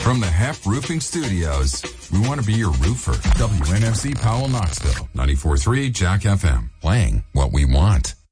From the Half Roofing Studios, we want to be your roofer. WNFC Powell, Knoxville. 94.3 Jack FM. Playing what we want.